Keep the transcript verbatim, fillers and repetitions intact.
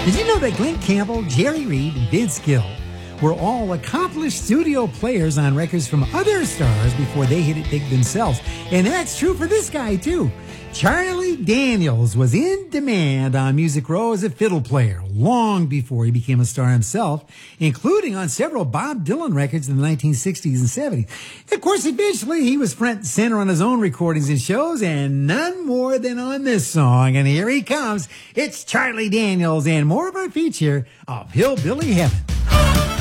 Did you know that Glenn Campbell, Jerry Reed, and Vince Gill were all accomplished studio players on records from other stars before they hit it big themselves? And that's true for this guy, too. Charlie Daniels was in demand on Music Row as a fiddle player long before he became a star himself, including on several Bob Dylan records in the nineteen sixties and seventies. Of course, eventually he was front and center on his own recordings and shows, and none more than on this song. And here he comes. It's Charlie Daniels and more of our feature of Hillbilly Heaven.